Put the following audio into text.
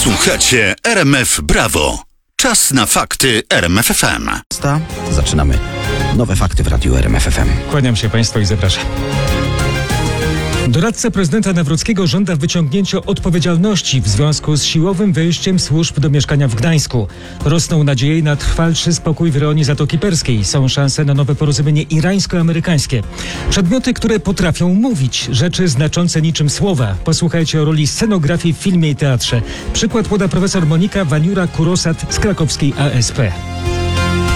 Słuchacie RMF Brawo. Czas na fakty RMF FM. Zaczynamy nowe fakty w Radiu RMF FM. Kłaniam się Państwu i zapraszam. Doradca prezydenta Nawrockiego żąda wyciągnięcia odpowiedzialności w związku z siłowym wejściem służb do mieszkania w Gdańsku. Rosną nadzieje na trwalszy spokój w rejonie Zatoki Perskiej. Są szanse na nowe porozumienie irańsko-amerykańskie. Przedmioty, które potrafią mówić, rzeczy znaczące niczym słowa. Posłuchajcie o roli scenografii w filmie i teatrze. Przykład poda profesor Monika Waniura-Kurosat z krakowskiej ASP.